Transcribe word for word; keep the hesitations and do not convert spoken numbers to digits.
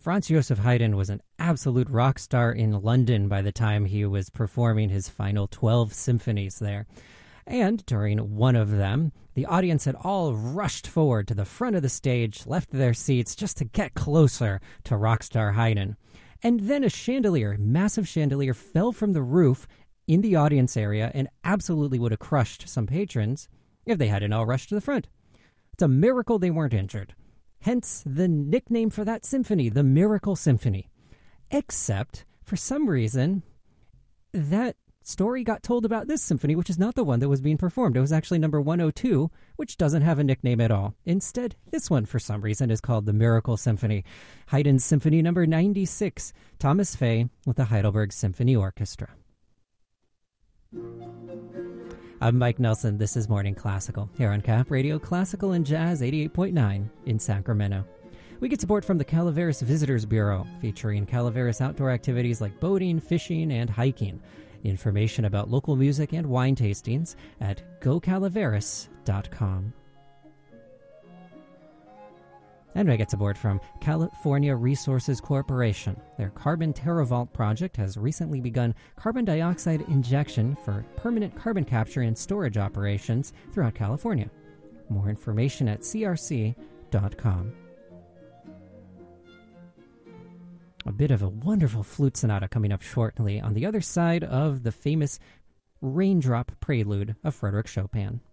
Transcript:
Franz Joseph Haydn was an absolute rock star in London by the time he was performing his final twelve symphonies there. And during one of them, the audience had all rushed forward to the front of the stage, left their seats just to get closer to rockstar Haydn. And then a chandelier, massive chandelier, fell from the roof in the audience area and absolutely would have crushed some patrons if they hadn't all rushed to the front. It's a miracle they weren't injured. Hence the nickname for that symphony, the Miracle Symphony. Except, for some reason, that story got told about this symphony, which is not the one that was being performed. It was actually number one oh two, which doesn't have a nickname at all. Instead, this one, for some reason, is called the Miracle Symphony. Haydn's Symphony number ninety-six, Thomas Fay with the Heidelberg Symphony Orchestra. I'm Mike Nelson. This is Morning Classical here on Cap Radio Classical and Jazz eighty-eight point nine in Sacramento. We get support from the Calaveras Visitors Bureau, featuring Calaveras outdoor activities like boating, fishing, and hiking. Information about local music and wine tastings at go calaveras dot com. And I get support from California Resources Corporation. Their Carbon TerraVault project has recently begun carbon dioxide injection for permanent carbon capture and storage operations throughout California. More information at c r c dot com. A bit of a wonderful flute sonata coming up shortly on the other side of the famous Raindrop Prelude of Frédéric Chopin.